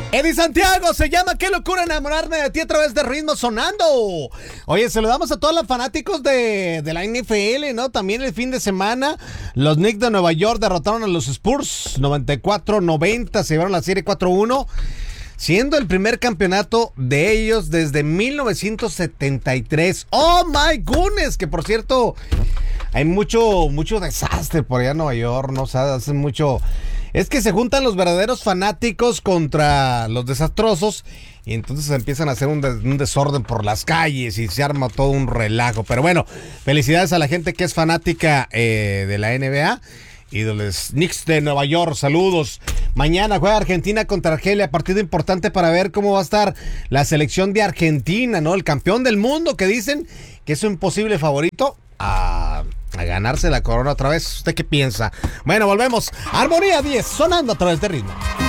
Eddie Santiago se llama Qué locura enamorarme de ti a través de Ritmo Sonando. Oye, saludamos a todos los fanáticos de la NFL, ¿no? También el fin de semana, los Knicks de Nueva York derrotaron a los Spurs 94-90, se llevaron la serie 4-1, siendo el primer campeonato de ellos desde 1973. ¡Oh, my goodness! Que por cierto, hay mucho desastre por allá en Nueva York, ¿no? O sea, hacen mucho... Es que se juntan los verdaderos fanáticos contra los desastrosos y entonces empiezan a hacer un desorden por las calles y se arma todo un relajo. Pero bueno, felicidades a la gente que es fanática de la NBA y de los Knicks de Nueva York. Saludos. Mañana juega Argentina contra Argelia, partido importante para ver cómo va a estar la selección de Argentina, ¿no? El campeón del mundo que dicen que es un posible favorito a ganarse la corona otra vez. ¿Usted qué piensa? Bueno, volvemos. Armonía 10, sonando a través de Ritmo.